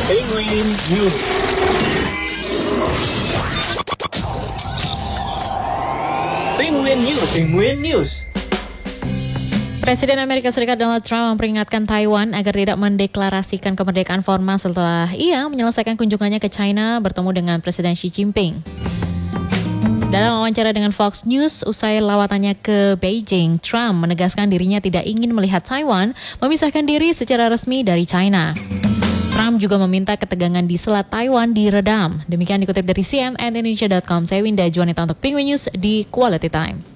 Penguin News. Penguin News. Presiden Amerika Serikat Donald Trump memperingatkan Taiwan agar tidak mendeklarasikan kemerdekaan formal setelah ia menyelesaikan kunjungannya ke China bertemu dengan Presiden Xi Jinping. Dalam wawancara dengan Fox News usai lawatannya ke Beijing, Trump menegaskan dirinya tidak ingin melihat Taiwan memisahkan diri secara resmi dari China. Trump juga meminta ketegangan di Selat Taiwan diredam. Demikian dikutip dari cnnindonesia.com. Saya Winda Juanita untuk Penguin News di Quality Time.